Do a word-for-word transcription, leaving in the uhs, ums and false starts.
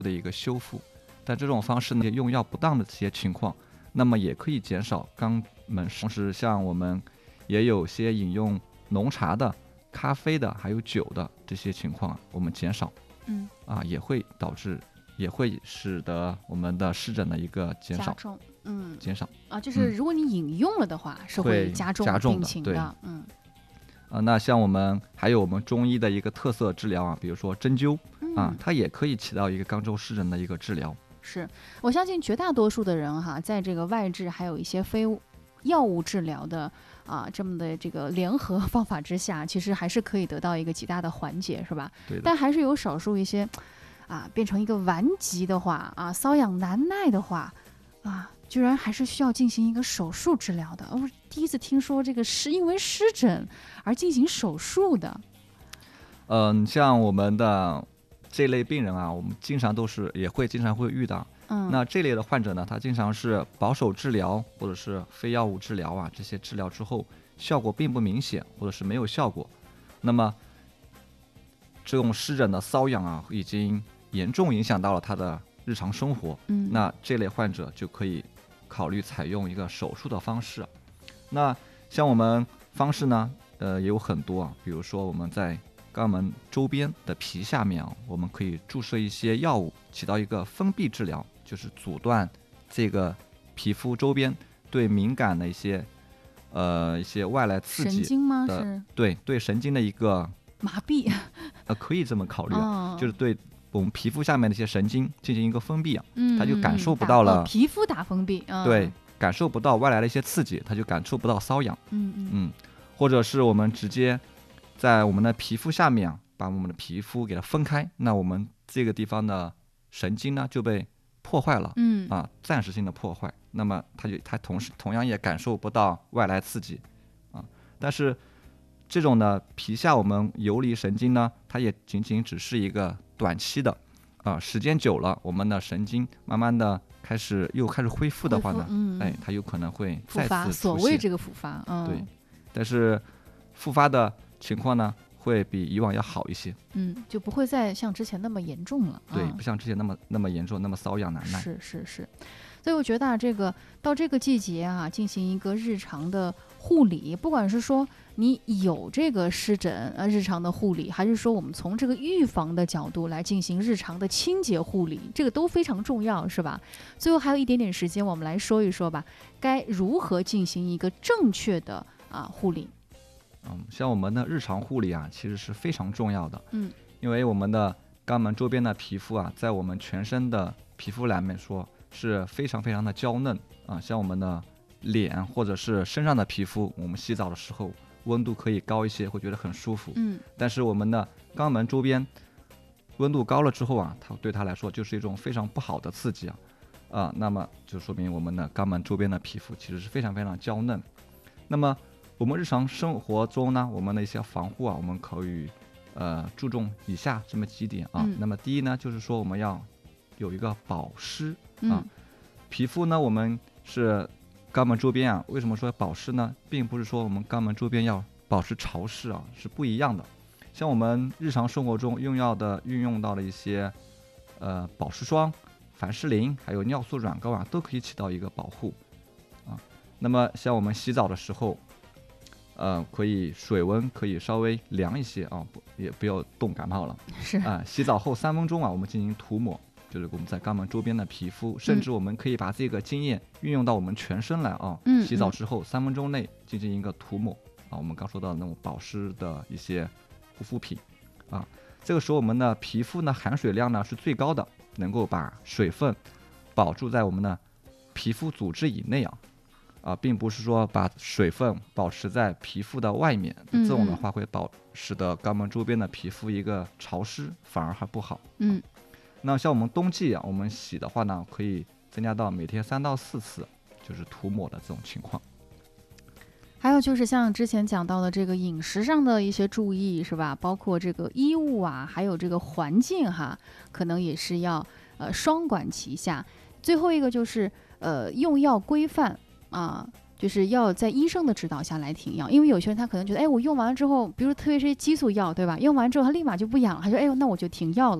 的一个修复。但这种方式呢，用药不当的这些情况，那么也可以减少肛门。同时，像我们也有些饮用浓茶的、咖啡的，还有酒的这些情况，我们减少， 嗯啊，也会导致，也会使得我们的湿疹的一个减少， 加重，嗯减少啊，就是如果你饮用了的话，嗯、是会加重加重病情的， 的，嗯。 啊，那像我们还有我们中医的一个特色治疗啊，比如说针灸、 嗯、 啊，它也可以起到一个肛周湿疹的一个治疗。 是，我相信绝大多数的人哈，在这个外治还有一些非药物治疗的啊这么的这个联合方法之下，其实还是可以得到一个极大的缓解，是吧？ 对的。 但还是有少数一些啊变成一个顽疾的话啊，瘙痒难耐的话啊，居然还是需要进行一个手术治疗的。我第一次听说这个是因为湿疹而进行手术的。 嗯，像我们的这类病人啊，我们经常都是也会经常会遇到。 嗯， 那这类的患者呢，他经常是保守治疗或者是非药物治疗啊，这些治疗之后效果并不明显，或者是没有效果。那么这种湿疹的瘙痒啊，已经严重影响到了他的日常生活。 嗯， 那这类患者就可以考虑采用一个手术的方式。那像我们方式呢，呃，也有很多啊，比如说我们在肛门周边的皮下面啊，我们可以注射一些药物，起到一个封闭治疗，就是阻断这个皮肤周边对敏感的一些呃一些外来刺激的， 神经吗？是对对神经的一个麻痹， 呃，可以这么考虑啊， 哦、 就是对我们皮肤下面的一些神经进行一个封闭啊， 嗯， 它就感受不到了、 哦、皮肤打封闭，嗯、 对，感受不到外来的一些刺激，它就感受不到瘙痒。 嗯嗯嗯，或者是我们直接在我们的皮肤下面啊，把我们的皮肤给它分开，那我们这个地方的神经呢就被破坏了， 嗯啊，暂时性的破坏，那么它就它同时同样也感受不到外来刺激啊。但是这种呢皮下我们游离神经呢，它也仅仅只是一个短期的啊，时间久了，我们的神经慢慢的开始又开始恢复的话呢， 嗯、 哎，它有可能会再次复发，所谓这个复发，嗯， 对，但是复发的情况呢，会比以往要好一些， 嗯，就不会再像之前那么严重了， 对， 嗯、 不像之前那么那么严重，那么瘙痒难耐。 是是是，所以我觉得啊，这个到这个季节啊，进行一个日常的护理，不管是说你有这个湿疹呃日常的护理，还是说我们从这个预防的角度来进行日常的清洁护理，这个都非常重要，是吧？最后还有一点点时间，我们来说一说吧，该如何进行一个正确的啊护理。 嗯，像我们的日常护理啊，其实是非常重要的。 嗯， 因为我们的肛门周边的皮肤啊，在我们全身的皮肤来面说是非常非常的娇嫩啊。像我们的脸或者是身上的皮肤，我们洗澡的时候温度可以高一些，会觉得很舒服。 嗯， 但是我们的肛门周边温度高了之后啊，它对它来说就是一种非常不好的刺激啊。啊，那么就说明我们的肛门周边的皮肤其实是非常非常娇嫩。那么我们日常生活中呢，我们的一些防护啊，我们可以呃注重以下这么几点啊。 嗯、 那么第一呢，就是说我们要有一个保湿啊。 嗯、 皮肤呢，我们是肛门周边啊，为什么说保湿呢？并不是说我们肛门周边要保持潮湿啊，是不一样的。像我们日常生活中用药的运用到的一些呃保湿霜、凡士林，还有尿素软膏啊，都可以起到一个保护啊。那么像我们洗澡的时候，呃，可以水温可以稍微凉一些啊，不也不要冻感冒了。 是啊、呃，洗澡后三分钟啊，我们进行涂抹，就是我们在肛门周边的皮肤，甚至我们可以把这个经验运用到我们全身来啊。 嗯， 洗澡之后三分钟内进行一个涂抹啊，我们刚说到的那种保湿的一些护肤品啊，这个时候我们的皮肤呢含水量呢是最高的，能够把水分保住在我们的皮肤组织以内啊。啊，并不是说把水分保持在皮肤的外面， 嗯、 这种的话会保使得肛门周边的皮肤一个潮湿，反而还不好。 嗯， 那像我们冬季啊，我们洗的话呢，可以增加到每天三到四次，就是涂抹的这种情况。 还有就是像之前讲到的这个饮食上的一些注意，是吧？包括这个衣物啊，还有这个环境哈，可能也是要呃双管齐下。最后一个就是呃用药规范。啊，就是要在医生的指导下来停药，因为有些人他可能觉得，哎，我用完了之后，比如特别是激素药，对吧？用完之后他立马就不痒了，他说，哎呦，那我就停药了。